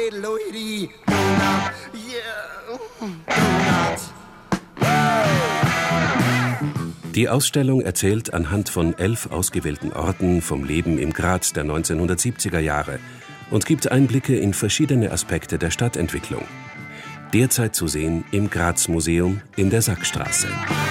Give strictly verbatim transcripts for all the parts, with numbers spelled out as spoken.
Lady, Donut, yeah, Donut. Die Ausstellung erzählt anhand von elf ausgewählten Orten vom Leben im Graz der neunzehnhundertsiebziger Jahre und gibt Einblicke in verschiedene Aspekte der Stadtentwicklung. Derzeit zu sehen im Graz-Museum in der Sackstraße.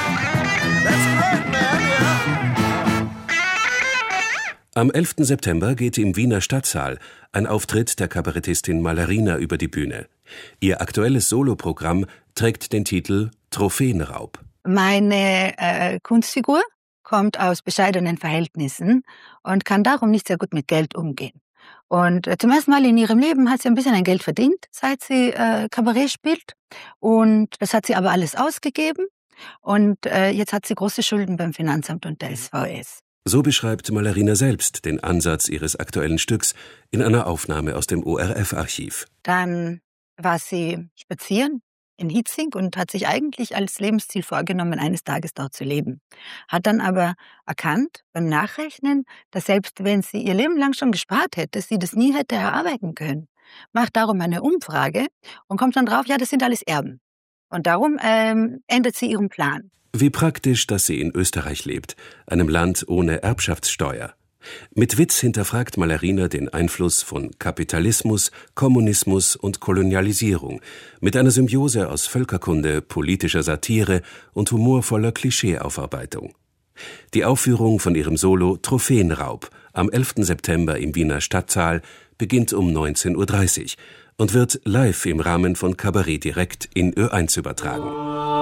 Am elften September geht im Wiener Stadtsaal ein Auftritt der Kabarettistin Mallarina über die Bühne. Ihr aktuelles Soloprogramm trägt den Titel Trophäenraub. Meine äh, Kunstfigur kommt aus bescheidenen Verhältnissen und kann darum nicht sehr gut mit Geld umgehen. Und äh, zum ersten Mal in ihrem Leben hat sie ein bisschen ein Geld verdient, seit sie äh, Kabarett spielt. Und das hat sie aber alles ausgegeben. Und äh, jetzt hat sie große Schulden beim Finanzamt und der S V S. So beschreibt Mallarina selbst den Ansatz ihres aktuellen Stücks in einer Aufnahme aus dem O R F-Archiv. Dann war sie spazieren in Hietzing und hat sich eigentlich als Lebensziel vorgenommen, eines Tages dort zu leben. Hat dann aber erkannt beim Nachrechnen, dass selbst wenn sie ihr Leben lang schon gespart hätte, sie das nie hätte erarbeiten können. Macht darum eine Umfrage und kommt dann drauf, ja, das sind alles Erben. Und darum ähm, ändert sie ihren Plan. Wie praktisch, dass sie in Österreich lebt, einem Land ohne Erbschaftssteuer. Mit Witz hinterfragt Mallarina den Einfluss von Kapitalismus, Kommunismus und Kolonialisierung mit einer Symbiose aus Völkerkunde, politischer Satire und humorvoller Klischeeaufarbeitung. Die Aufführung von ihrem Solo Trophäenraub am elften September im Wiener Stadtsaal beginnt um neunzehn Uhr dreißig und wird live im Rahmen von Kabarett direkt in Ö eins übertragen.